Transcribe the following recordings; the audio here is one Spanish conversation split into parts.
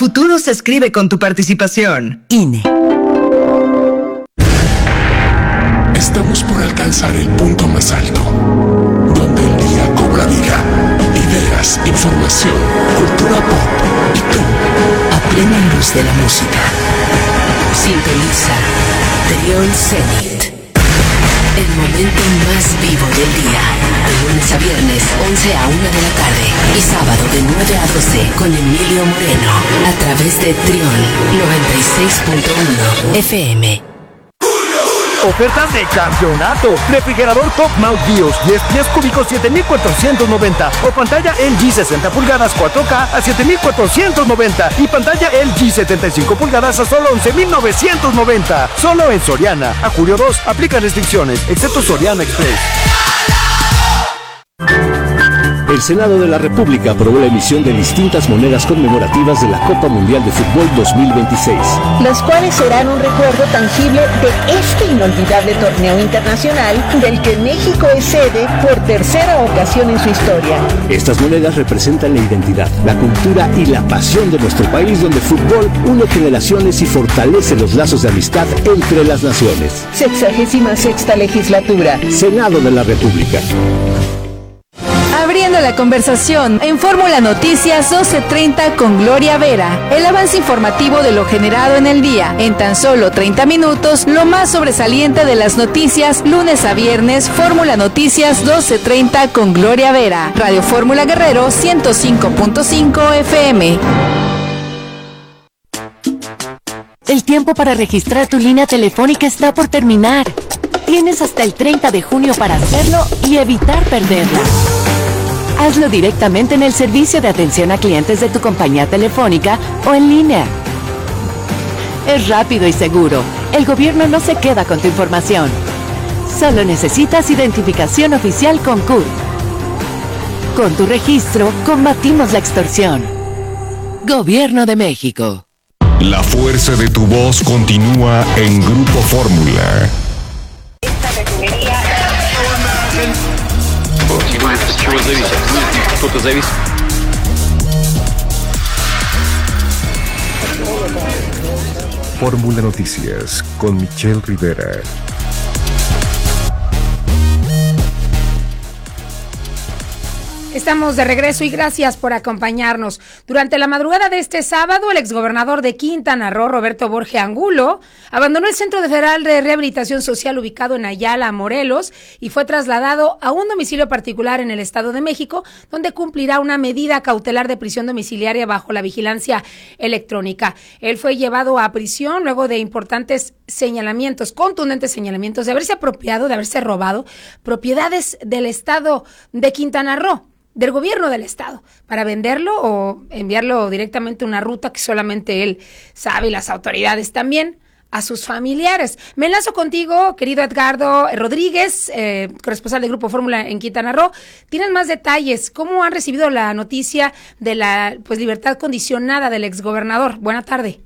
futuro se escribe con tu participación. INE. Estamos por alcanzar el punto más alto, donde el día cobra vida, ideas, información, cultura pop y tú, a plena luz de la música. Sintoniza Trión Zenit. El momento más vivo del día. De lunes a viernes, 11 a 1 de la tarde. Y sábado de 9 a 12 con Emilio Moreno. A través de Trión 96.1 FM. Ofertas de campeonato. Refrigerador Top-Mount BIOS 10 pies cúbicos 7,490 o pantalla LG 60 pulgadas 4K a 7,490 y pantalla LG 75 pulgadas a solo 11,990. Solo en Soriana. A julio 2 aplica restricciones, excepto Soriana Express. El Senado de la República aprobó la emisión de distintas monedas conmemorativas de la Copa Mundial de Fútbol 2026. Las cuales serán un recuerdo tangible de este inolvidable torneo internacional del que México es sede por tercera ocasión en su historia. Estas monedas representan la identidad, la cultura y la pasión de nuestro país, donde el fútbol une generaciones y fortalece los lazos de amistad entre las naciones. 66ª legislatura. Senado de la República. Abriendo la conversación en Fórmula Noticias 12:30 con Gloria Vera. El avance informativo de lo generado en el día. En tan solo 30 minutos, lo más sobresaliente de las noticias, lunes a viernes, Fórmula Noticias 12:30 con Gloria Vera. Radio Fórmula Guerrero 105.5 FM. El tiempo para registrar tu línea telefónica está por terminar. Tienes hasta el 30 de junio para hacerlo y evitar perderla. Hazlo directamente en el servicio de atención a clientes de tu compañía telefónica o en línea. Es rápido y seguro. El gobierno no se queda con tu información. Solo necesitas identificación oficial con CURP. Con tu registro, combatimos la extorsión. Gobierno de México. La fuerza de tu voz continúa en Grupo Fórmula. Fórmula Noticias con Michelle Rivera. Estamos de regreso y gracias por acompañarnos. Durante la madrugada de este sábado, el exgobernador de Quintana Roo, Roberto Borge Angulo, abandonó el Centro Federal de Rehabilitación Social ubicado en Ayala, Morelos, y fue trasladado a un domicilio particular en el Estado de México, donde cumplirá una medida cautelar de prisión domiciliaria bajo la vigilancia electrónica. Él fue llevado a prisión luego de importantes señalamientos, contundentes señalamientos de haberse apropiado, de haberse robado propiedades del Estado de Quintana Roo, del gobierno del estado, para venderlo o enviarlo directamente a una ruta que solamente él sabe y las autoridades también, a sus familiares. Me enlazo contigo, querido Edgardo Rodríguez, corresponsal de Grupo Fórmula en Quintana Roo. Tienes más detalles. ¿Cómo han recibido la noticia de la libertad condicionada del exgobernador? Buena tarde.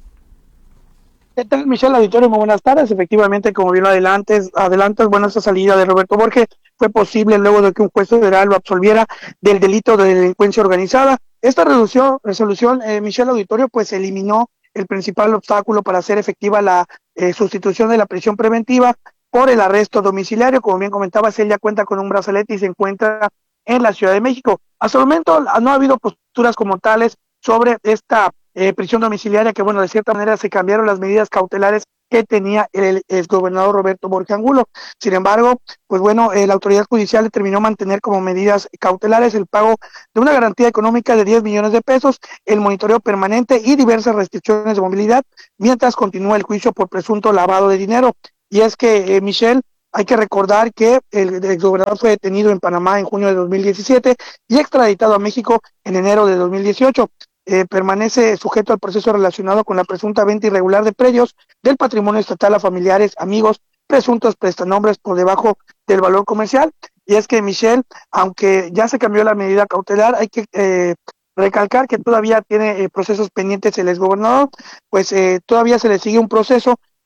¿Qué tal, Michelle Auditorio? Muy buenas tardes. Efectivamente, como bien lo adelantas, bueno, esta salida de Roberto Borge fue posible luego de que un juez federal lo absolviera del delito de delincuencia organizada. Esta resolución, Michelle Auditorio, pues eliminó el principal obstáculo para hacer efectiva la sustitución de la prisión preventiva por el arresto domiciliario. Como bien comentabas, él ya cuenta con un brazalete y se encuentra en la Ciudad de México. Hasta el momento no ha habido posturas como tales sobre esta prisión domiciliaria, que bueno, de cierta manera se cambiaron las medidas cautelares que tenía el exgobernador Roberto Borge Angulo. Sin embargo, pues bueno, la autoridad judicial determinó mantener como medidas cautelares el pago de una garantía económica de 10 millones de pesos, el monitoreo permanente y diversas restricciones de movilidad, mientras continúa el juicio por presunto lavado de dinero. Y es que, Michelle, hay que recordar que el exgobernador fue detenido en Panamá en junio de 2017 y extraditado a México en enero de 2018. Permanece sujeto al proceso relacionado con la presunta venta irregular de predios del patrimonio estatal a familiares, amigos, presuntos prestanombres por debajo del valor comercial. Y es que, Michelle, aunque ya se cambió la medida cautelar, hay que recalcar que todavía tiene procesos pendientes el exgobernador, pues todavía se le sigue un proceso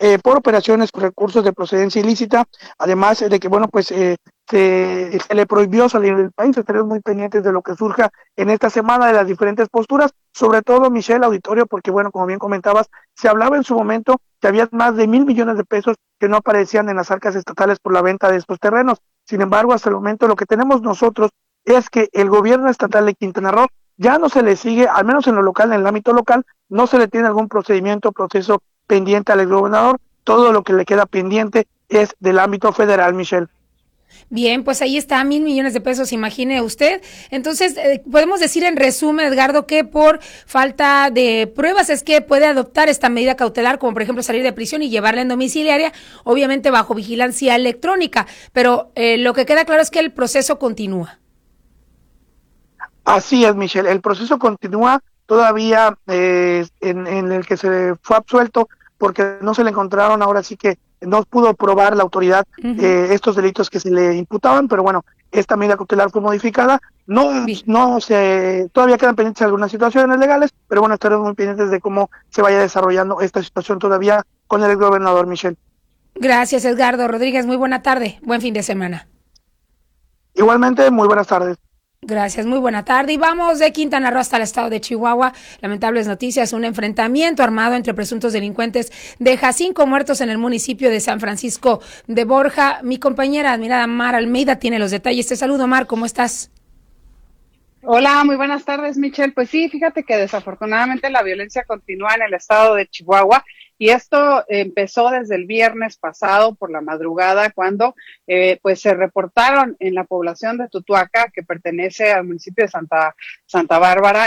por operaciones con recursos de procedencia ilícita, además de que, bueno, pues se le prohibió salir del país. Estaremos muy pendientes de lo que surja en esta semana, de las diferentes posturas, sobre todo, Michelle, auditorio, porque, bueno, como bien comentabas, se hablaba en su momento que había más de 1,000 millones de pesos que no aparecían en las arcas estatales por la venta de estos terrenos. Sin embargo, hasta el momento lo que tenemos nosotros es que el gobierno estatal de Quintana Roo ya no se le sigue, al menos en lo local, en el ámbito local, no se le tiene algún proceso pendiente al exgobernador. Todo lo que le queda pendiente es del ámbito federal, Michelle. Bien, pues ahí está, 1,000 millones de pesos, imagine usted. Entonces, podemos decir en resumen, Edgardo, que por falta de pruebas es que puede adoptar esta medida cautelar, como por ejemplo salir de prisión y llevarla en domiciliaria, obviamente bajo vigilancia electrónica, pero lo que queda claro es que el proceso continúa. Así es, Michelle, el proceso continúa todavía en el que se fue absuelto, porque no se le encontraron, ahora sí que no pudo probar la autoridad estos delitos que se le imputaban, pero bueno, esta medida cautelar fue modificada. Todavía quedan pendientes algunas situaciones legales, pero bueno, estaremos muy pendientes de cómo se vaya desarrollando esta situación todavía con el gobernador, Michelle. Gracias, Edgardo Rodríguez, muy buena tarde, buen fin de semana. Igualmente, muy buenas tardes. Gracias, muy buena tarde. Y vamos de Quintana Roo hasta el estado de Chihuahua. Lamentables noticias, un enfrentamiento armado entre presuntos delincuentes deja 5 muertos en el municipio de San Francisco de Borja. Mi compañera admirada Mar Almeida tiene los detalles. Te saludo, Mar, ¿cómo estás? Hola, muy buenas tardes, Michelle. Pues sí, fíjate que desafortunadamente la violencia continúa en el estado de Chihuahua. Y esto empezó desde el viernes pasado por la madrugada, cuando pues se reportaron en la población de Tutuaca, que pertenece al municipio de Santa Bárbara,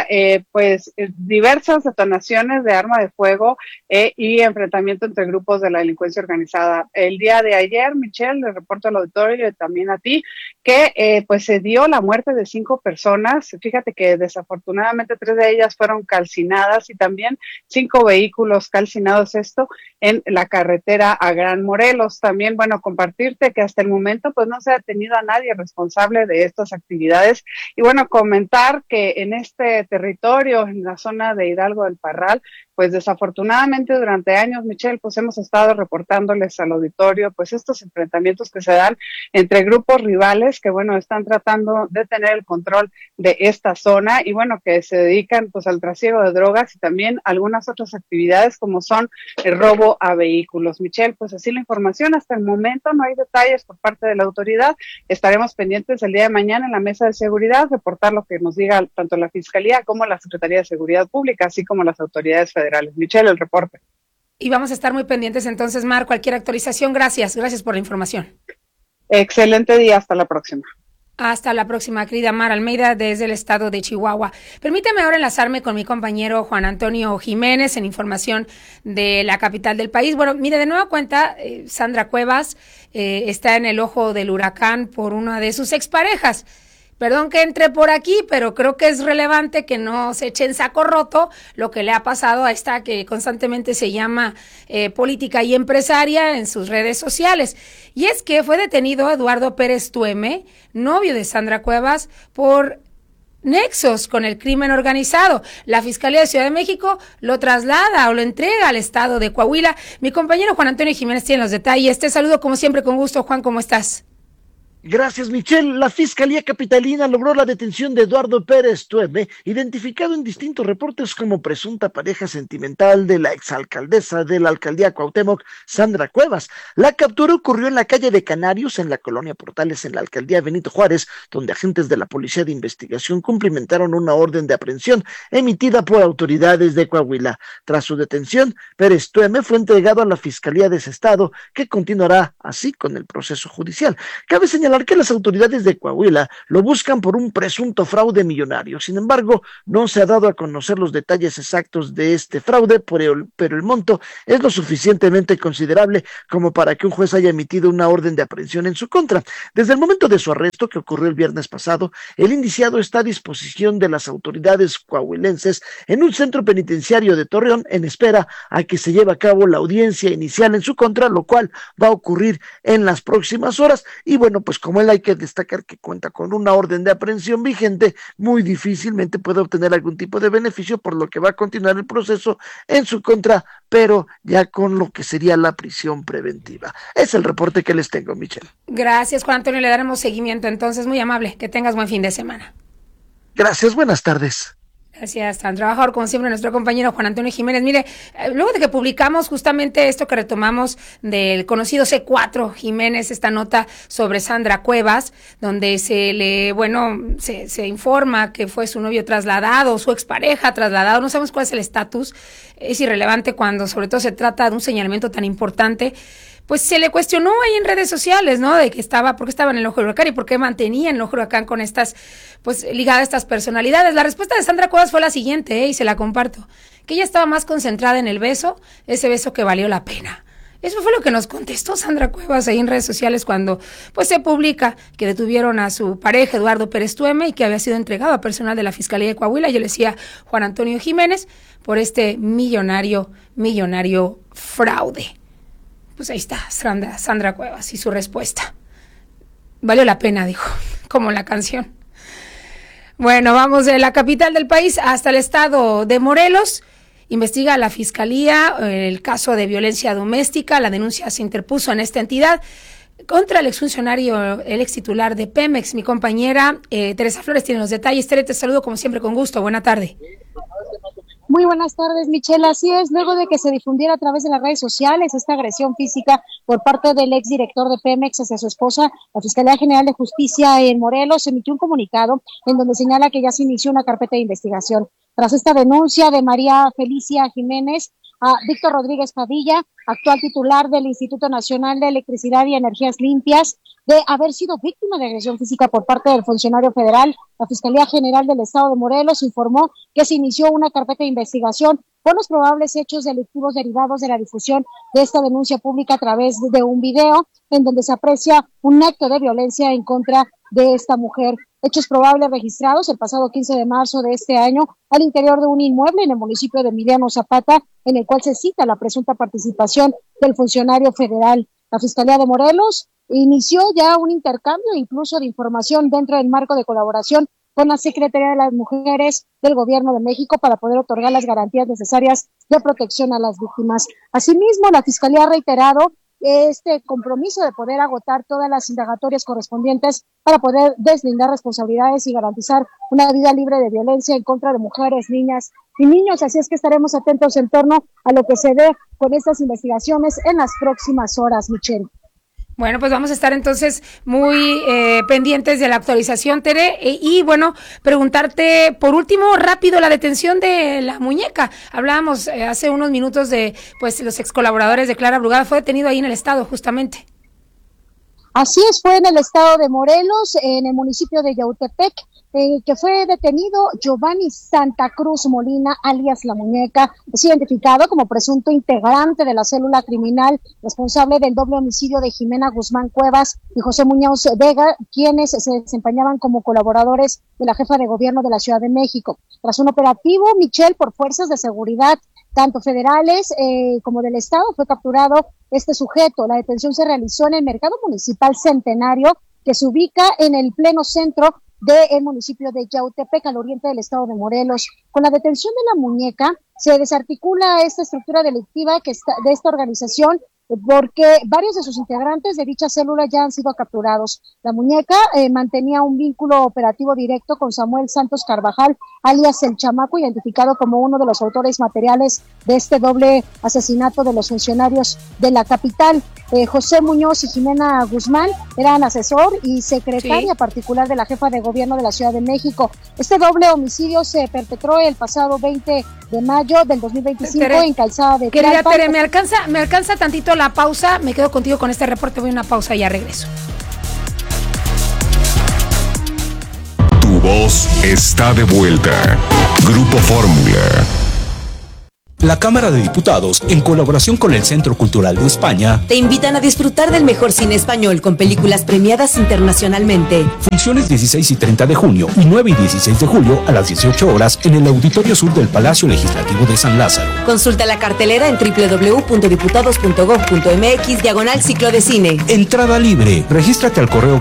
diversas detonaciones de arma de fuego y enfrentamiento entre grupos de la delincuencia organizada. El día de ayer, Michelle, le reporto al auditorio y también a ti, que pues se dio la muerte de 5 personas. Fíjate que desafortunadamente 3 de ellas fueron calcinadas y también 5 vehículos calcinados, esto en la carretera a Gran Morelos. También, bueno, compartirte que hasta el momento pues no se ha detenido a nadie responsable de estas actividades. Y bueno, comentar que en este territorio, en la zona de Hidalgo del Parral, pues desafortunadamente durante años, Michelle, pues hemos estado reportándoles al auditorio pues estos enfrentamientos que se dan entre grupos rivales que, bueno, están tratando de tener el control de esta zona y, bueno, que se dedican pues al trasiego de drogas y también algunas otras actividades como son el robo a vehículos. Michelle, pues así la información. Hasta el momento no hay detalles por parte de la autoridad. Estaremos pendientes el día de mañana en la mesa de seguridad, reportar lo que nos diga tanto la Fiscalía como la Secretaría de Seguridad Pública, así como las autoridades federales. Michelle, el reporte. Y vamos a estar muy pendientes entonces, Mar, cualquier actualización. Gracias por la información. Excelente día, hasta la próxima. Hasta la próxima, querida Mar Almeida, desde el estado de Chihuahua. Permíteme ahora enlazarme con mi compañero Juan Antonio Jiménez en información de la capital del país. Bueno, mire, de nueva cuenta, Sandra Cuevas está en el ojo del huracán por una de sus exparejas. Perdón que entre por aquí, pero creo que es relevante que no se eche en saco roto lo que le ha pasado a esta que constantemente se llama política y empresaria en sus redes sociales. Y es que fue detenido Eduardo Pérez Tueme, novio de Sandra Cuevas, por nexos con el crimen organizado. La Fiscalía de Ciudad de México lo traslada o lo entrega al estado de Coahuila. Mi compañero Juan Antonio Jiménez tiene los detalles. Te saludo como siempre con gusto. Juan, ¿cómo estás? Gracias, Michelle. La Fiscalía Capitalina logró la detención de Eduardo Pérez Tueme, identificado en distintos reportes como presunta pareja sentimental de la exalcaldesa de la alcaldía Cuauhtémoc, Sandra Cuevas. La captura ocurrió en la calle de Canarios, en la colonia Portales, en la alcaldía Benito Juárez, donde agentes de la Policía de Investigación cumplimentaron una orden de aprehensión emitida por autoridades de Coahuila. Tras su detención, Pérez Tueme fue entregado a la Fiscalía de ese estado, que continuará así con el proceso judicial. Cabe señalar que las autoridades de Coahuila lo buscan por un presunto fraude millonario. Sin embargo, no se ha dado a conocer los detalles exactos de este fraude, pero el monto es lo suficientemente considerable como para que un juez haya emitido una orden de aprehensión en su contra. Desde el momento de su arresto, que ocurrió el viernes pasado, el indiciado está a disposición de las autoridades coahuilenses en un centro penitenciario de Torreón, en espera a que se lleve a cabo la audiencia inicial en su contra, lo cual va a ocurrir en las próximas horas. Y bueno, pues pues como él hay que destacar que cuenta con una orden de aprehensión vigente, muy difícilmente puede obtener algún tipo de beneficio, por lo que va a continuar el proceso en su contra, pero ya con lo que sería la prisión preventiva. Es el reporte que les tengo, Michelle. Gracias, Juan Antonio, le daremos seguimiento entonces, muy amable, que tengas buen fin de semana. Gracias, buenas tardes. Gracias, tan trabajador como siempre nuestro compañero Juan Antonio Jiménez. Mire, luego de que publicamos justamente esto que retomamos del conocido C4 Jiménez, esta nota sobre Sandra Cuevas, donde se informa que fue su novio trasladado, su expareja trasladado, no sabemos cuál es el estatus, es irrelevante cuando sobre todo se trata de un señalamiento tan importante. Pues se le cuestionó ahí en redes sociales, ¿no? De que por qué estaba en el ojo del huracán y por qué mantenía en el ojo del huracán con estas, pues ligadas a estas personalidades. La respuesta de Sandra Cuevas fue la siguiente, y se la comparto, que ella estaba más concentrada en el beso, ese beso que valió la pena. Eso fue lo que nos contestó Sandra Cuevas ahí en redes sociales cuando pues se publica que detuvieron a su pareja Eduardo Pérez Tueme y que había sido entregado a personal de la Fiscalía de Coahuila. Yo le decía Juan Antonio Jiménez por este millonario fraude. Pues ahí está, Sandra Cuevas y su respuesta. Valió la pena, dijo, como la canción. Bueno, vamos de la capital del país hasta el estado de Morelos. Investiga la Fiscalía el caso de violencia doméstica. La denuncia se interpuso en esta entidad contra el exfuncionario, el ex titular de Pemex. Mi compañera Teresa Flores tiene los detalles. Tere, te saludo como siempre con gusto. Buena tarde. Muy buenas tardes, Michelle. Así es, luego de que se difundiera a través de las redes sociales esta agresión física por parte del exdirector de Pemex hacia su esposa, la Fiscalía General de Justicia en Morelos emitió un comunicado en donde señala que ya se inició una carpeta de investigación. Tras esta denuncia de María Felicia Jiménez a Víctor Rodríguez Padilla, actual titular del Instituto Nacional de Electricidad y Energías Limpias, de haber sido víctima de agresión física por parte del funcionario federal, la Fiscalía General del Estado de Morelos informó que se inició una carpeta de investigación por los probables hechos delictivos derivados de la difusión de esta denuncia pública a través de un video en donde se aprecia un acto de violencia en contra de esta mujer. Hechos probables registrados el pasado 15 de marzo de este año al interior de un inmueble en el municipio de Emiliano Zapata, en el cual se cita la presunta participación del funcionario federal. La Fiscalía de Morelos inició ya un intercambio incluso de información dentro del marco de colaboración con la Secretaría de las Mujeres del Gobierno de México para poder otorgar las garantías necesarias de protección a las víctimas. Asimismo, la Fiscalía ha reiterado este compromiso de poder agotar todas las indagatorias correspondientes para poder deslindar responsabilidades y garantizar una vida libre de violencia en contra de mujeres, niñas y niños. Así es que estaremos atentos en torno a lo que se dé con estas investigaciones en las próximas horas, Michelle. Bueno, pues vamos a estar entonces muy pendientes de la actualización, Tere. Y bueno, preguntarte por último, rápido, la detención de la muñeca. Hablábamos hace unos minutos de pues los ex colaboradores de Clara Brugada. Fue detenido ahí en el estado, justamente. Así es, fue en el estado de Morelos, en el municipio de Yautepec, que fue detenido Giovanni Santa Cruz Molina, alias La Muñeca. Es identificado como presunto integrante de la célula criminal responsable del doble homicidio de Jimena Guzmán Cuevas y José Muñoz Vega, quienes se desempeñaban como colaboradores de la jefa de gobierno de la Ciudad de México. Tras un operativo, Michelle, por fuerzas de seguridad, tanto federales como del estado, fue capturado este sujeto. La detención se realizó en el mercado municipal Centenario, que se ubica en el pleno centro del municipio de Yautepec, al oriente del estado de Morelos. Con la detención de La Muñeca, se desarticula esta estructura delictiva de esta organización, porque varios de sus integrantes de dicha célula ya han sido capturados. La Muñeca mantenía un vínculo operativo directo con Samuel Santos Carvajal, alias El Chamaco, identificado como uno de los autores materiales de este doble asesinato de los funcionarios de la capital. José Muñoz y Jimena Guzmán eran asesor y secretaria particular de la jefa de gobierno de la Ciudad de México. Este doble homicidio se perpetró el pasado 20 de mayo del 2025 en Calzada de Querida Tere, ¿me alcanza tantito la pausa? Me quedo contigo con este reporte, voy a una pausa y ya regreso. Tu voz está de vuelta. Grupo Fórmula. La Cámara de Diputados, en colaboración con el Centro Cultural de España, te invitan a disfrutar del mejor cine español con películas premiadas internacionalmente. Funciones 16 y 30 de junio y 9 y 16 de julio a las 18 horas en el Auditorio Sur del Palacio Legislativo de San Lázaro. Consulta la cartelera en www.diputados.gov.mx/ciclo de cine. Entrada libre. Regístrate al correo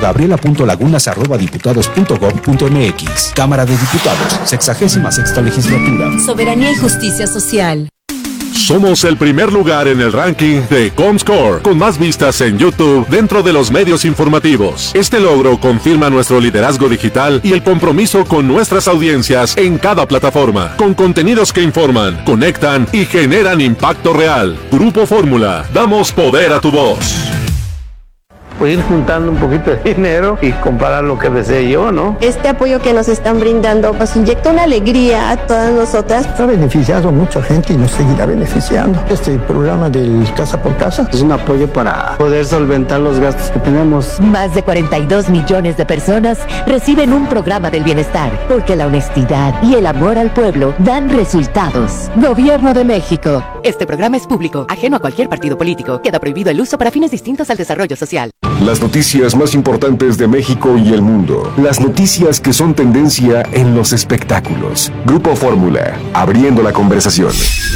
gabriela.lagunas@diputados.gov.mx. Cámara de Diputados, 66ª legislatura. Soberanía y justicia social. Somos el primer lugar en el ranking de Comscore, con más vistas en YouTube dentro de los medios informativos. Este logro confirma nuestro liderazgo digital y el compromiso con nuestras audiencias en cada plataforma, con contenidos que informan, conectan y generan impacto real. Grupo Fórmula, damos poder a tu voz. Pues ir juntando un poquito de dinero y comparar lo que desee yo, ¿no? Este apoyo que nos están brindando nos inyecta una alegría a todas nosotras. Ha beneficiado a mucha gente y nos seguirá beneficiando. Este programa del Casa por Casa es un apoyo para poder solventar los gastos que tenemos. Más de 42 millones de personas reciben un programa del bienestar, porque la honestidad y el amor al pueblo dan resultados. Gobierno de México. Este programa es público, ajeno a cualquier partido político. Queda prohibido el uso para fines distintos al desarrollo social. Las noticias más importantes de México y el mundo. Las noticias que son tendencia en los espectáculos. Grupo Fórmula, abriendo la conversación.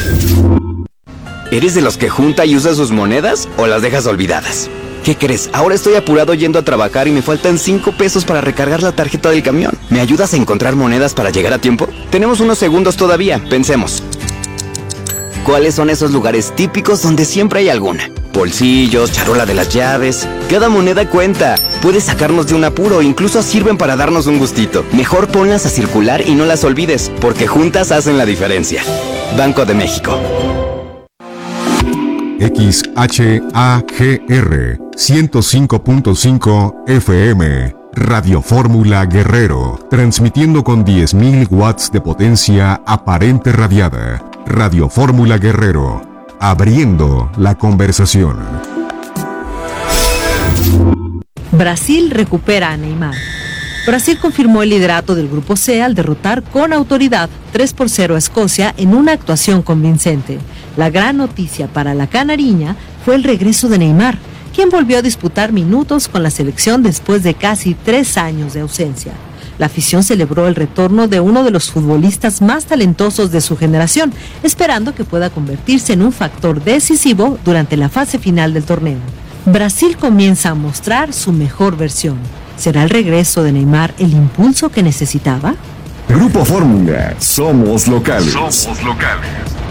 ¿Eres de los que junta y usa sus monedas o las dejas olvidadas? ¿Qué crees? Ahora estoy apurado yendo a trabajar y me faltan 5 pesos para recargar la tarjeta del camión. ¿Me ayudas a encontrar monedas para llegar a tiempo? Tenemos unos segundos todavía, pensemos. ¿Cuáles son esos lugares típicos donde siempre hay alguna? Bolsillos, charola de las llaves. Cada moneda cuenta. Puede sacarnos de un apuro, incluso sirven para darnos un gustito. Mejor ponlas a circular y no las olvides, porque juntas hacen la diferencia. Banco de México. XHAGR 105.5 FM Radio Fórmula Guerrero, transmitiendo con 10.000 watts de potencia aparente radiada. Radio Fórmula Guerrero, abriendo la conversación. Brasil recupera a Neymar. Brasil confirmó el liderato del Grupo C al derrotar con autoridad 3-0 a Escocia en una actuación convincente. La gran noticia para la canariña fue el regreso de Neymar, quien volvió a disputar minutos con la selección después de casi 3 años de ausencia. La afición celebró el retorno de uno de los futbolistas más talentosos de su generación, esperando que pueda convertirse en un factor decisivo durante la fase final del torneo. Brasil comienza a mostrar su mejor versión. ¿Será el regreso de Neymar el impulso que necesitaba? Grupo Fórmula, somos locales. Somos locales.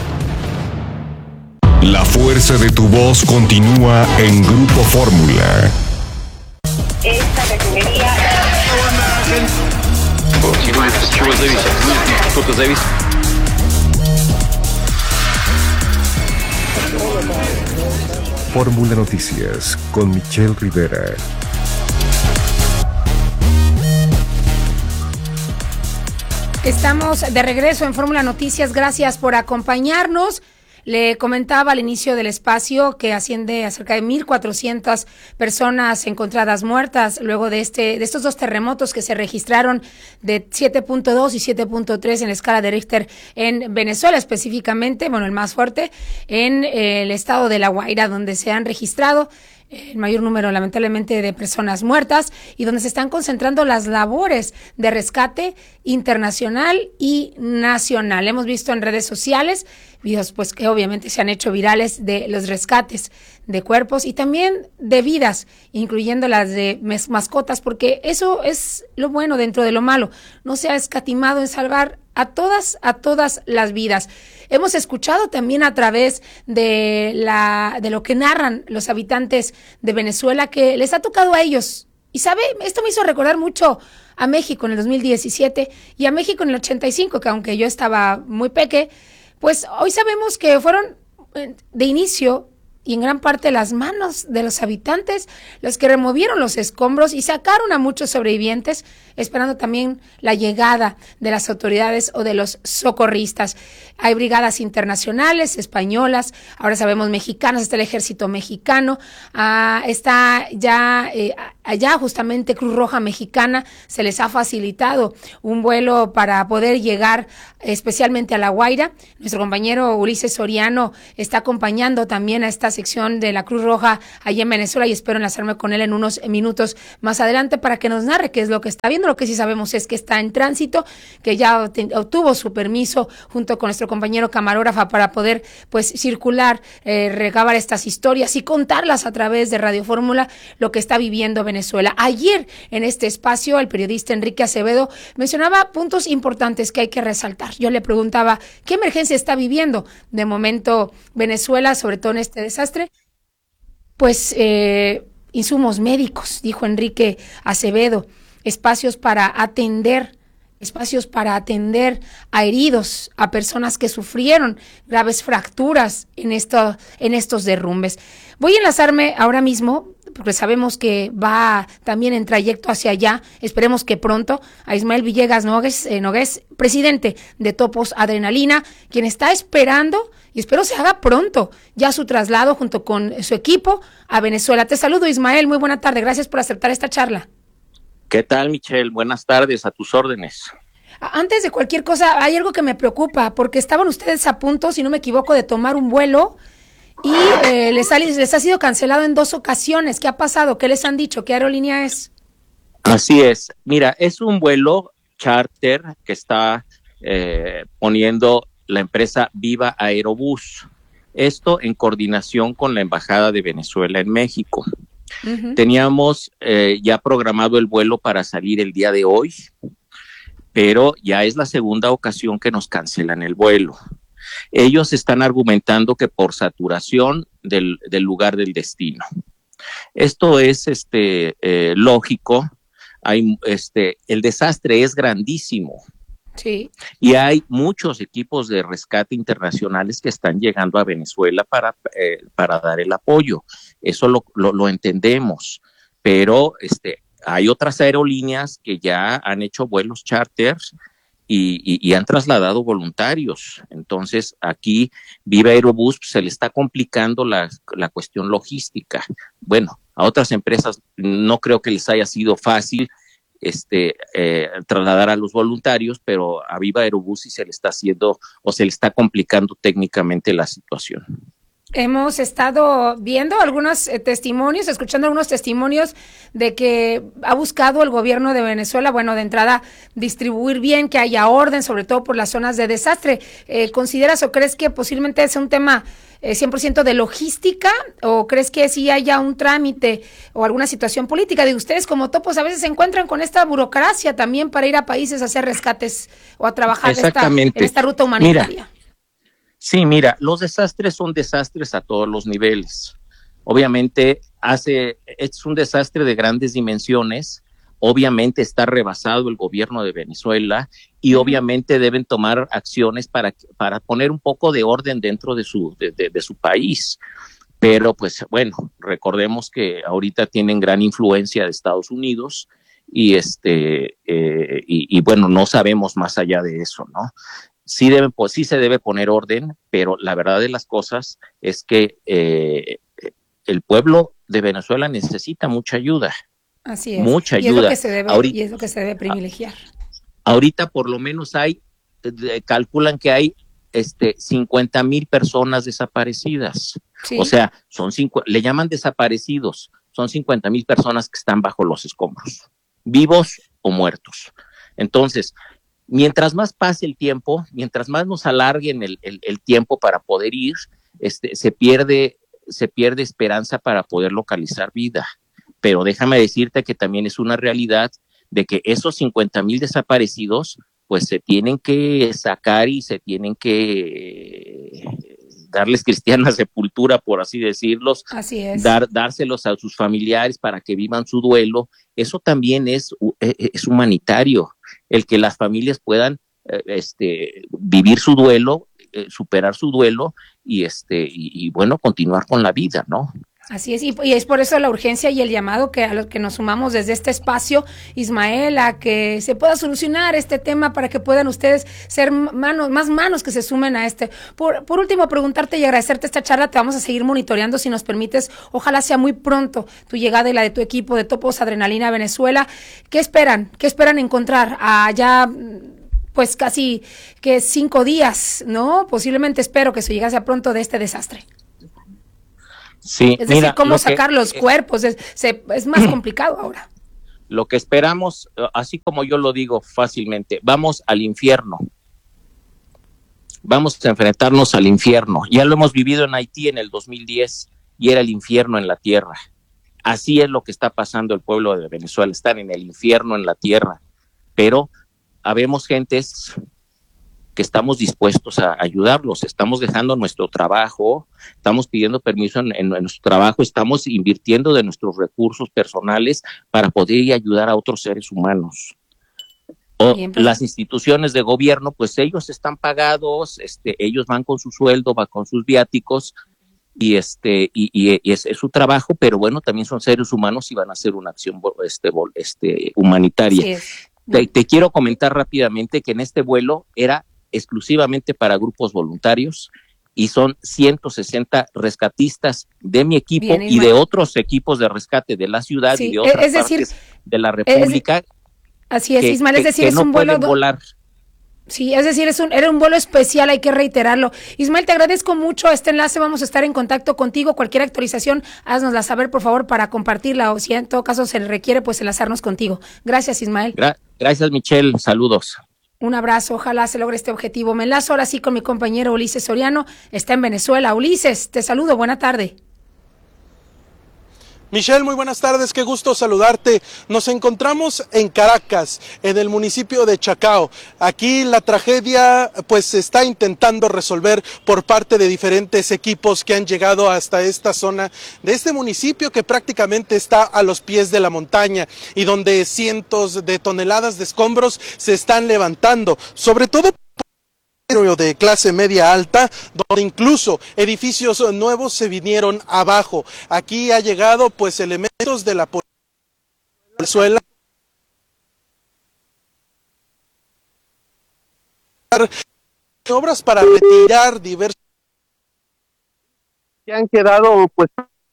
La fuerza de tu voz continúa en Grupo Fórmula. Esta refinería... Fórmula Noticias con Michelle Rivera. Estamos de regreso en Fórmula Noticias. Gracias por acompañarnos. Le comentaba al inicio del espacio que asciende a cerca de 1,400 personas encontradas muertas luego de estos 2 terremotos que se registraron de 7.2 y 7.3 en la escala de Richter en Venezuela, específicamente, el más fuerte, en el estado de La Guaira, donde se han registrado el mayor número, lamentablemente, de personas muertas y donde se están concentrando las labores de rescate internacional y nacional. Hemos visto en redes sociales videos pues que obviamente se han hecho virales de los rescates de cuerpos y también de vidas, incluyendo las de mascotas, porque eso es lo bueno dentro de lo malo. No se ha escatimado en salvar a todas las vidas. Hemos escuchado también a través de lo que narran los habitantes de Venezuela que les ha tocado a ellos. Y sabe, esto me hizo recordar mucho a México en el 2017 y a México en el 85, que aunque yo estaba muy peque, pues hoy sabemos que fueron de inicio y en gran parte las manos de los habitantes los que removieron los escombros y sacaron a muchos sobrevivientes, esperando también la llegada de las autoridades o de los socorristas. Hay brigadas internacionales, españolas, ahora sabemos mexicanas, está el ejército mexicano, está ya allá justamente Cruz Roja Mexicana se les ha facilitado un vuelo para poder llegar especialmente a La Guaira. Nuestro compañero Ulises Soriano está acompañando también a esta sección de la Cruz Roja allá en Venezuela y espero enlazarme con él en unos minutos más adelante para que nos narre qué es lo que está viendo. Lo que sí sabemos es que está en tránsito, que ya obtuvo su permiso junto con nuestro compañero camarógrafo para poder pues circular, recabar estas historias y contarlas a través de Radio Fórmula, lo que está viviendo Venezuela. Ayer en este espacio el periodista Enrique Acevedo mencionaba puntos importantes que hay que resaltar. Yo le preguntaba qué emergencia está viviendo de momento Venezuela, sobre todo en este desastre. Pues insumos médicos, dijo Enrique Acevedo, espacios para atender a heridos, a personas que sufrieron graves fracturas en estos derrumbes. Voy a enlazarme ahora mismo, porque sabemos que va también en trayecto hacia allá, esperemos que pronto, a Ismael Villegas Nogués, presidente de Topos Adrenalina, quien está esperando, y espero se haga pronto, ya su traslado junto con su equipo a Venezuela. Te saludo, Ismael, muy buena tarde, gracias por aceptar esta charla. ¿Qué tal, Michelle? Buenas tardes, a tus órdenes. Antes de cualquier cosa, hay algo que me preocupa, porque estaban ustedes a punto, si no me equivoco, de tomar un vuelo y les ha sido cancelado en 2 ocasiones. ¿Qué ha pasado? ¿Qué les han dicho? ¿Qué aerolínea es? Así es. Mira, es un vuelo charter que está poniendo la empresa Viva Aerobús. Esto en coordinación con la Embajada de Venezuela en México. Uh-huh. Teníamos ya programado el vuelo para salir el día de hoy, pero ya es la segunda ocasión que nos cancelan el vuelo. Ellos están argumentando que por saturación del lugar del destino. Esto es lógico. El desastre es grandísimo. Sí. Y hay muchos equipos de rescate internacionales que están llegando a Venezuela para dar el apoyo. Eso lo entendemos, pero hay otras aerolíneas que ya han hecho vuelos charters y han trasladado voluntarios. Entonces aquí Viva Aerobús se le está complicando la cuestión logística. Bueno, a otras empresas no creo que les haya sido fácil trasladar a los voluntarios, pero a Viva Aerobús sí se le está haciendo o se le está complicando técnicamente la situación. Hemos estado viendo algunos testimonios, escuchando algunos testimonios de que ha buscado el gobierno de Venezuela, bueno, de entrada, distribuir bien, que haya orden, sobre todo por las zonas de desastre. ¿Consideras o crees que posiblemente es un tema 100% de logística o crees que sí haya un trámite o alguna situación política? De ustedes como Topos a veces se encuentran con esta burocracia también para ir a países a hacer rescates o a trabajar en esta ruta humanitaria. Mira, los desastres son desastres a todos los niveles. Obviamente es un desastre de grandes dimensiones. Obviamente está rebasado el gobierno de Venezuela y obviamente deben tomar acciones para poner un poco de orden dentro de su país. Pero pues bueno, recordemos que ahorita tienen gran influencia de Estados Unidos y bueno, no sabemos más allá de eso, ¿no? Sí se debe poner orden, pero la verdad de las cosas es que el pueblo de Venezuela necesita mucha ayuda. Así es. Mucha ayuda. Y es lo que se debe privilegiar. Ahorita por lo menos calculan que hay 50,000 personas desaparecidas. Sí. O sea, le llaman desaparecidos. Son 50,000 personas que están bajo los escombros, vivos o muertos. Entonces, mientras más pase el tiempo, mientras más nos alarguen el tiempo para poder ir, se pierde esperanza para poder localizar vida. Pero déjame decirte que también es una realidad de que esos 50,000 desaparecidos, pues se tienen que sacar y se tienen que darles cristiana sepultura, por así decirlos. Así es. Dárselos a sus familiares para que vivan su duelo. Eso también es humanitario. El que las familias puedan vivir su duelo, superar su duelo y bueno, continuar con la vida, ¿no? Así es, y es por eso la urgencia y el llamado que a los que nos sumamos desde este espacio, Ismael, a que se pueda solucionar este tema para que puedan ustedes ser más manos que se sumen a este. Por último, preguntarte y agradecerte esta charla, te vamos a seguir monitoreando si nos permites, ojalá sea muy pronto tu llegada y la de tu equipo de Topos Adrenalina Venezuela. ¿Qué esperan? ¿Qué esperan encontrar allá? Pues casi que 5 días, ¿no? Posiblemente espero que se llegase pronto de este desastre. Sí, es decir, cómo sacar los cuerpos, es más complicado ahora. Lo que esperamos, así como yo lo digo fácilmente, vamos al infierno. Vamos a enfrentarnos al infierno. Ya lo hemos vivido en Haití en el 2010 y era el infierno en la tierra. Así es lo que está pasando el pueblo de Venezuela, están en el infierno en la tierra. Pero habemos gentes que estamos dispuestos a ayudarlos, estamos dejando nuestro trabajo, estamos pidiendo permiso en nuestro trabajo, estamos invirtiendo de nuestros recursos personales para poder ayudar a otros seres humanos. Bien, pues, las instituciones de gobierno, pues ellos están pagados, ellos van con su sueldo, van con sus viáticos, y es su trabajo, pero bueno, también son seres humanos y van a hacer una acción humanitaria. Te quiero comentar rápidamente que en este vuelo era exclusivamente para grupos voluntarios y son 160 rescatistas de mi equipo y de otros equipos de rescate de la ciudad y de otras partes de la República. Así es, Ismael, es decir, es un vuelo volar. Sí, es decir, era un vuelo especial, hay que reiterarlo. Ismael, te agradezco mucho este enlace, vamos a estar en contacto contigo. Cualquier actualización, haznosla saber, por favor, para compartirla, o si en todo caso se requiere, pues enlazarnos contigo. Gracias, Ismael. Gracias, Michelle, saludos. Un abrazo, ojalá se logre este objetivo. Me enlazo ahora sí con mi compañero Ulises Soriano, está en Venezuela. Ulises, te saludo, buena tarde. Michelle, muy buenas tardes, qué gusto saludarte. Nos encontramos en Caracas, en el municipio de Chacao. Aquí la tragedia pues se está intentando resolver por parte de diferentes equipos que han llegado hasta esta zona de este municipio que prácticamente está a los pies de la montaña y donde cientos de toneladas de escombros se están levantando, sobre todo de clase media alta, donde incluso edificios nuevos se vinieron abajo. Aquí ha llegado pues elementos de la policía de Venezuela obras para retirar diversos que han quedado pues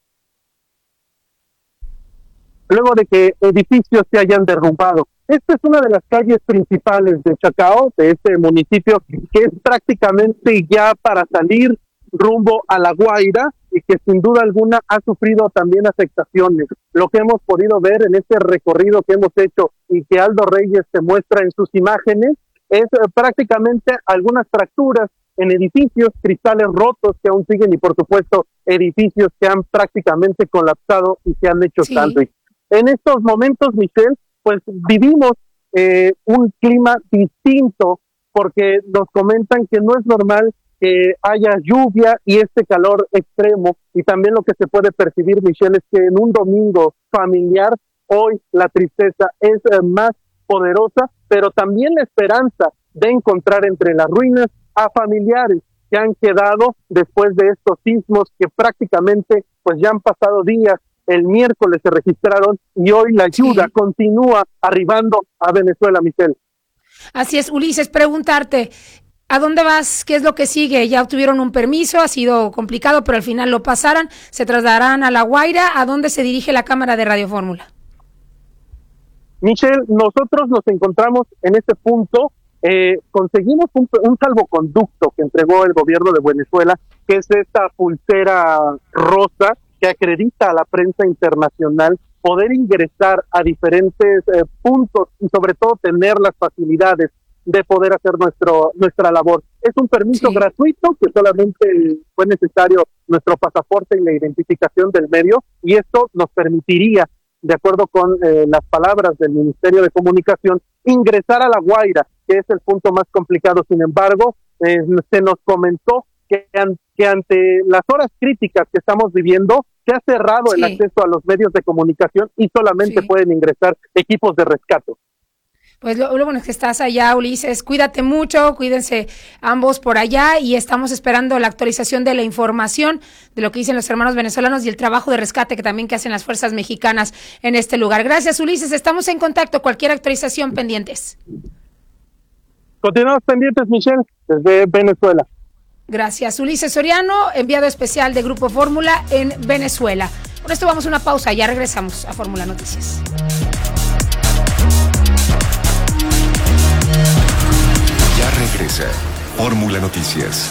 luego de que edificios se hayan derrumbado. Esta es una de las calles principales de Chacao, de este municipio, que es prácticamente ya para salir rumbo a La Guaira y que sin duda alguna ha sufrido también afectaciones. Lo que hemos podido ver en este recorrido que hemos hecho y que Aldo Reyes te muestra en sus imágenes es prácticamente algunas fracturas en edificios, cristales rotos que aún siguen y por supuesto edificios que han prácticamente colapsado y que han hecho sándwich. En estos momentos, Michelle, pues vivimos un clima distinto porque nos comentan que no es normal que haya lluvia y este calor extremo, y también lo que se puede percibir, Michelle, es que en un domingo familiar hoy la tristeza es más poderosa, pero también la esperanza de encontrar entre las ruinas a familiares que han quedado después de estos sismos que prácticamente pues ya han pasado días. El miércoles se registraron y hoy la ayuda continúa arribando a Venezuela, Michelle. Así es, Ulises, preguntarte, ¿a dónde vas? ¿Qué es lo que sigue? Ya obtuvieron un permiso, ha sido complicado, pero al final lo pasaron, se trasladarán a La Guaira. ¿A dónde se dirige la cámara de Radio Fórmula? Michelle, nosotros nos encontramos en este punto, conseguimos un salvoconducto que entregó el gobierno de Venezuela, que es esta pulsera rosa, que acredita a la prensa internacional poder ingresar a diferentes puntos y sobre todo tener las facilidades de poder hacer nuestra labor. Es un permiso gratuito que solamente fue necesario nuestro pasaporte y la identificación del medio, y esto nos permitiría, de acuerdo con las palabras del Ministerio de Comunicación, ingresar a La Guaira, que es el punto más complicado. Sin embargo, se nos comentó que ante las horas críticas que estamos viviendo, se ha cerrado el acceso a los medios de comunicación y solamente pueden ingresar equipos de rescate. Pues lo bueno es que estás allá, Ulises. Cuídate mucho, cuídense ambos por allá y estamos esperando la actualización de la información de lo que dicen los hermanos venezolanos y el trabajo de rescate que también que hacen las fuerzas mexicanas en este lugar. Gracias, Ulises. Estamos en contacto. Cualquier actualización, pendientes. Continuamos pendientes, Michelle, desde Venezuela. Gracias, Ulises Soriano, enviado especial de Grupo Fórmula en Venezuela. Con esto vamos a una pausa, ya regresamos a Fórmula Noticias. Ya regresa Fórmula Noticias.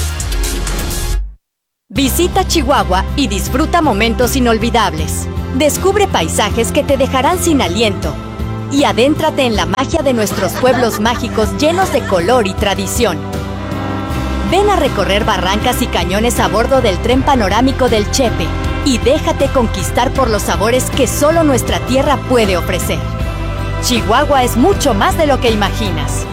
Visita Chihuahua y disfruta momentos inolvidables. Descubre paisajes que te dejarán sin aliento. Y adéntrate en la magia de nuestros pueblos mágicos llenos de color y tradición. Ven a recorrer barrancas y cañones a bordo del tren panorámico del Chepe y déjate conquistar por los sabores que solo nuestra tierra puede ofrecer. Chihuahua es mucho más de lo que imaginas.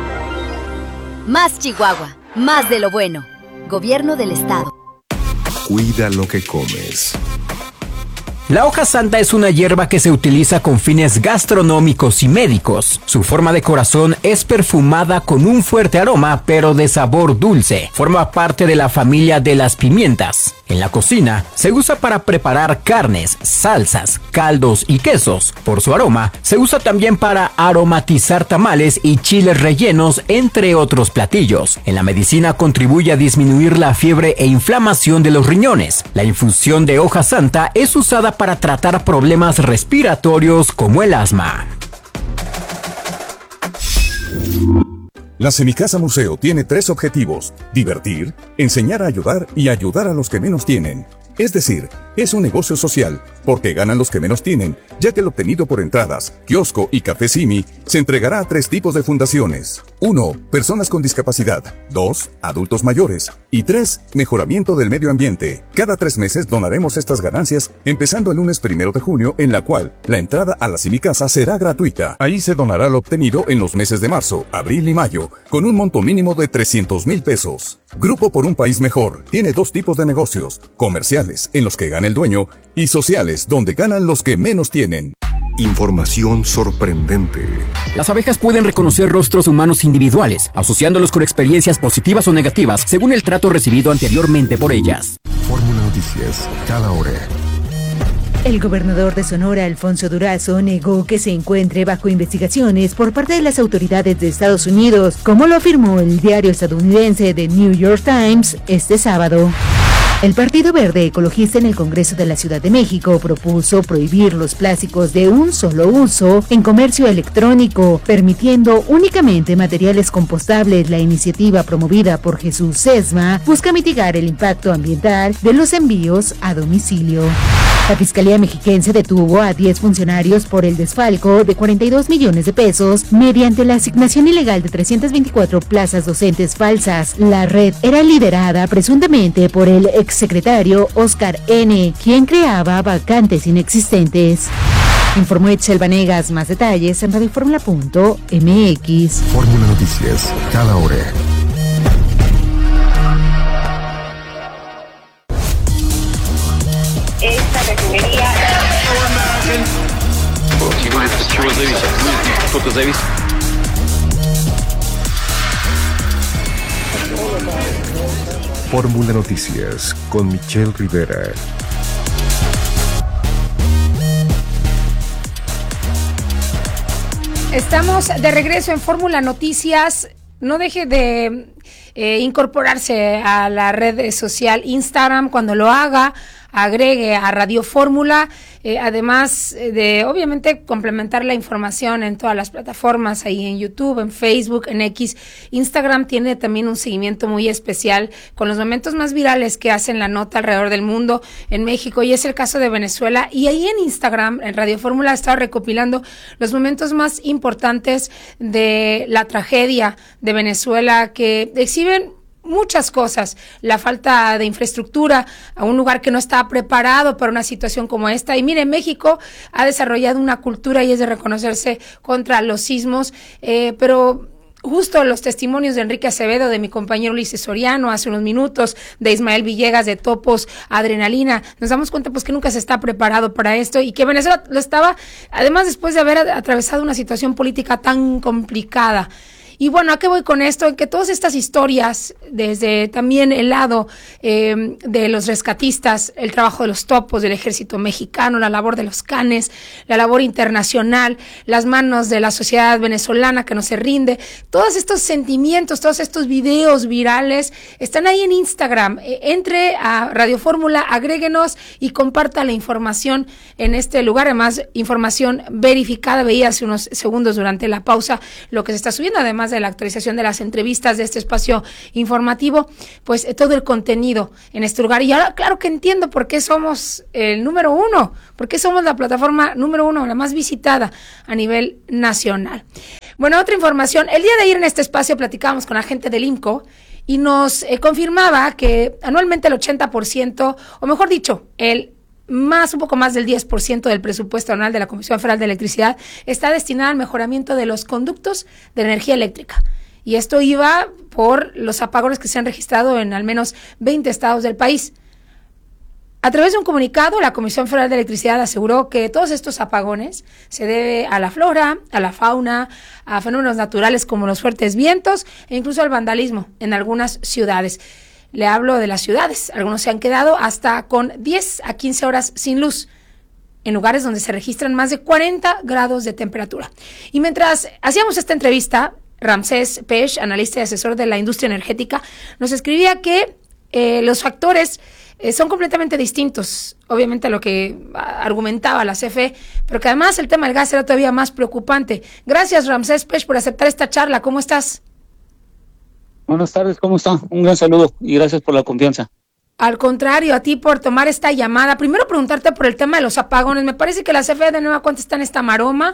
Más Chihuahua, más de lo bueno. Gobierno del Estado. Cuida lo que comes. La hoja santa es una hierba que se utiliza con fines gastronómicos y médicos. Su forma de corazón es perfumada con un fuerte aroma, pero de sabor dulce. Forma parte de la familia de las pimientas. En la cocina, se usa para preparar carnes, salsas, caldos y quesos. Por su aroma, se usa también para aromatizar tamales y chiles rellenos, entre otros platillos. En la medicina contribuye a disminuir la fiebre e inflamación de los riñones. La infusión de hoja santa es usada para tratar problemas respiratorios como el asma. La Semicasa Museo tiene 3 objetivos: divertir, enseñar a ayudar y ayudar a los que menos tienen. Es decir, es un negocio social, porque ganan los que menos tienen, ya que el obtenido por entradas, kiosco y café Simi se entregará a 3 tipos de fundaciones. 1. Personas con discapacidad. 2. Adultos mayores. Y 3. Mejoramiento del medio ambiente. Cada 3 meses donaremos estas ganancias, empezando el lunes 1 de junio, en la cual la entrada a la Semicasa será gratuita. Ahí se donará lo obtenido en los meses de marzo, abril y mayo, con un monto mínimo de 300,000 pesos. Grupo por un País Mejor tiene 2 tipos de negocios: comerciales, en los que gana el dueño, y sociales, donde ganan los que menos tienen. Información sorprendente. Las abejas pueden reconocer rostros humanos individuales, asociándolos con experiencias positivas o negativas, según el trato recibido anteriormente por ellas. Fórmula Noticias, cada hora. El gobernador de Sonora, Alfonso Durazo, negó que se encuentre bajo investigaciones por parte de las autoridades de Estados Unidos, como lo afirmó el diario estadounidense The New York Times este sábado. El Partido Verde Ecologista en el Congreso de la Ciudad de México propuso prohibir los plásticos de un solo uso en comercio electrónico, permitiendo únicamente materiales compostables. La iniciativa promovida por Jesús Sesma busca mitigar el impacto ambiental de los envíos a domicilio. La Fiscalía Mexiquense detuvo a 10 funcionarios por el desfalco de 42 millones de pesos mediante la asignación ilegal de 324 plazas docentes falsas. La red era liderada presuntamente por el exsecretario Oscar N., quien creaba vacantes inexistentes. Informó Etchel Vanegas. Más detalles en radioformula.mx. Fórmula Noticias, cada hora. Esta refinería. Fórmula Noticias con Michelle Rivera. Estamos de regreso en Fórmula Noticias. No deje de incorporarse a la red social Instagram. Cuando lo haga, agregue a Radio Fórmula, además de obviamente complementar la información en todas las plataformas, ahí en YouTube, en Facebook, en X. Instagram tiene también un seguimiento muy especial con los momentos más virales que hacen la nota alrededor del mundo, en México, y es el caso de Venezuela. Y ahí en Instagram, en Radio Fórmula, está recopilando los momentos más importantes de la tragedia de Venezuela, que exhiben muchas cosas: la falta de infraestructura, a un lugar que no está preparado para una situación como esta. Y mire, México ha desarrollado una cultura, y es de reconocerse, contra los sismos, pero justo los testimonios de Enrique Acevedo, de mi compañero Ulises Soriano hace unos minutos, de Ismael Villegas, de Topos Adrenalina, nos damos cuenta pues que nunca se está preparado para esto y que Venezuela lo estaba, además después de haber atravesado una situación política tan complicada. Y bueno, ¿a qué voy con esto? En que todas estas historias, desde también el lado de los rescatistas, el trabajo de los topos, del ejército mexicano, la labor de los canes, la labor internacional, las manos de la sociedad venezolana que no se rinde, todos estos sentimientos, todos estos videos virales están ahí en Instagram. Entre a Radio Fórmula, agréguenos y comparta la información en este lugar. Además, información verificada. Veía hace unos segundos durante la pausa lo que se está subiendo, además de la actualización de las entrevistas de este espacio informativo, pues todo el contenido en este lugar. Y ahora, claro que entiendo por qué somos el número 1, por qué somos la plataforma número 1, la más visitada a nivel nacional. Bueno, otra información. El día de ayer en este espacio platicábamos con la gente del IMCO y nos confirmaba que anualmente el 80%, o mejor dicho, un poco más del 10% del presupuesto anual de la Comisión Federal de Electricidad está destinado al mejoramiento de los conductos de energía eléctrica. Y esto iba por los apagones que se han registrado en al menos 20 estados del país. A través de un comunicado, la Comisión Federal de Electricidad aseguró que todos estos apagones se debe a la flora, a la fauna, a fenómenos naturales como los fuertes vientos e incluso al vandalismo en algunas ciudades. Le hablo de las ciudades. Algunos se han quedado hasta con 10 a 15 horas sin luz en lugares donde se registran más de 40 grados de temperatura. Y mientras hacíamos esta entrevista, Ramsés Pech, analista y asesor de la industria energética, nos escribía que los factores son completamente distintos, obviamente, a lo que argumentaba la CFE, pero que además el tema del gas era todavía más preocupante. Gracias, Ramsés Pech, por aceptar esta charla. ¿Cómo estás? Buenas tardes, ¿cómo está? Un gran saludo y gracias por la confianza. Al contrario, a ti por tomar esta llamada. Primero preguntarte por el tema de los apagones. Me parece que la CFE de nueva cuenta está en esta maroma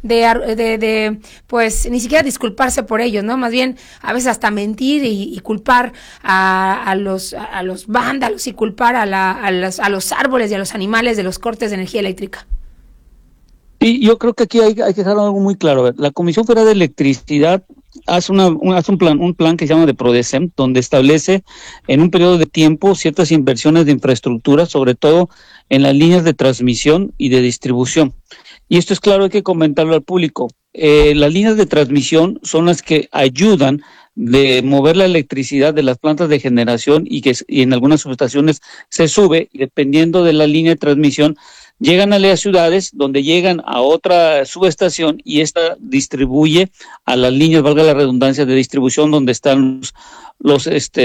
de pues ni siquiera disculparse por ellos, ¿no? Más bien a veces hasta mentir y culpar a los vándalos y culpar a los árboles y a los animales de los cortes de energía eléctrica. Y yo creo que aquí hay que dejar algo muy claro. La Comisión Federal de Electricidad hace un plan que se llama de PRODECEM, donde establece en un periodo de tiempo ciertas inversiones de infraestructura, sobre todo en las líneas de transmisión y de distribución. Y esto es claro, hay que comentarlo al público. Las líneas de transmisión son las que ayudan de mover la electricidad de las plantas de generación y en algunas subestaciones se sube, y dependiendo de la línea de transmisión, llegan a las ciudades donde llegan a otra subestación y esta distribuye a las líneas, valga la redundancia, de distribución donde están los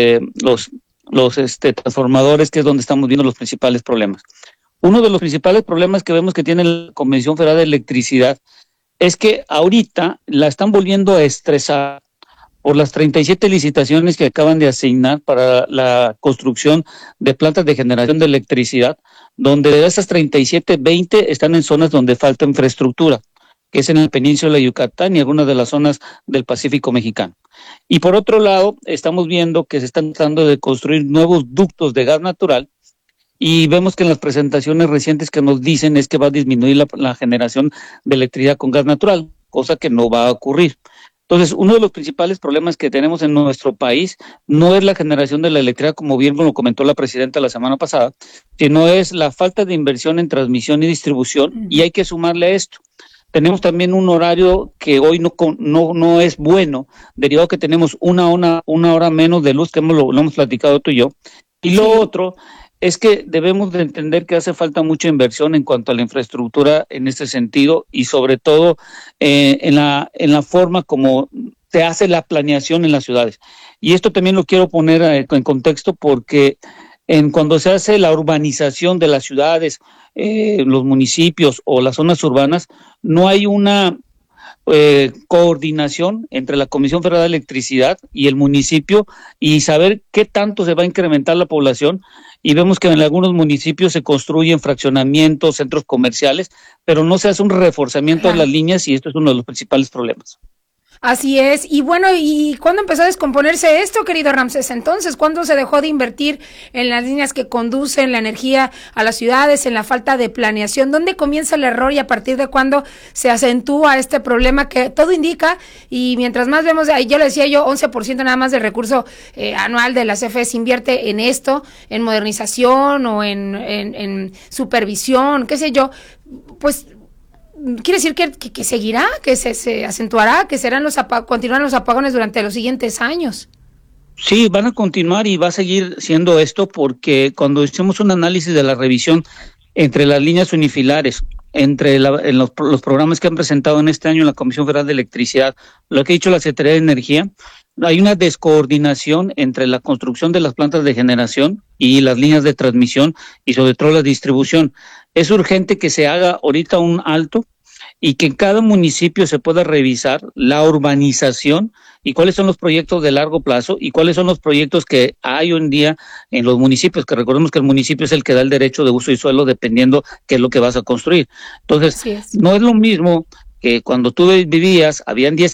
transformadores, que es donde estamos viendo los principales problemas. Uno de los principales problemas que vemos que tiene la Comisión Federal de Electricidad es que ahorita la están volviendo a estresar por las 37 licitaciones que acaban de asignar para la construcción de plantas de generación de electricidad, donde de esas 37, 20 están en zonas donde falta infraestructura, que es en la península de Yucatán y algunas de las zonas del Pacífico mexicano. Y por otro lado, estamos viendo que se están tratando de construir nuevos ductos de gas natural, y vemos que en las presentaciones recientes que nos dicen es que va a disminuir la generación de electricidad con gas natural, cosa que no va a ocurrir. Entonces, uno de los principales problemas que tenemos en nuestro país no es la generación de la electricidad, como bien lo comentó la presidenta la semana pasada, sino es la falta de inversión en transmisión y distribución, y hay que sumarle a esto. Tenemos también un horario que hoy no es bueno, derivado que tenemos una hora menos de luz, que lo hemos platicado tú y yo. Y lo otro es que debemos de entender que hace falta mucha inversión en cuanto a la infraestructura en este sentido, y sobre todo en la forma como se hace la planeación en las ciudades. Y esto también lo quiero poner en contexto porque cuando se hace la urbanización de las ciudades, los municipios o las zonas urbanas, no hay una coordinación entre la Comisión Federal de Electricidad y el municipio y saber qué tanto se va a incrementar la población, y vemos que en algunos municipios se construyen fraccionamientos, centros comerciales, pero no se hace un reforzamiento de las líneas, y esto es uno de los principales problemas. Así es. Y bueno, ¿y cuándo empezó a descomponerse esto, querido Ramsés? Entonces, ¿cuándo se dejó de invertir en las líneas que conducen la energía a las ciudades, en la falta de planeación? ¿Dónde comienza el error y a partir de cuándo se acentúa este problema que todo indica? Y mientras más vemos, yo le decía 11% nada más del recurso anual de la CFE se invierte en esto, en modernización o en supervisión, qué sé yo, pues quiere decir que seguirá, que se acentuará, que serán continuarán los apagones durante los siguientes años. Sí, van a continuar y va a seguir siendo esto, porque cuando hicimos un análisis de la revisión entre las líneas unifilares, en los programas que han presentado en este año en la Comisión Federal de Electricidad, lo que ha dicho la Secretaría de Energía, hay una descoordinación entre la construcción de las plantas de generación y las líneas de transmisión y sobre todo la distribución. Es urgente que se haga ahorita un alto y que en cada municipio se pueda revisar la urbanización y cuáles son los proyectos de largo plazo y cuáles son los proyectos que hay hoy en día en los municipios, que recordemos que el municipio es el que da el derecho de uso y suelo dependiendo qué es lo que vas a construir. Entonces, no es lo mismo que cuando tú vivías, habían 10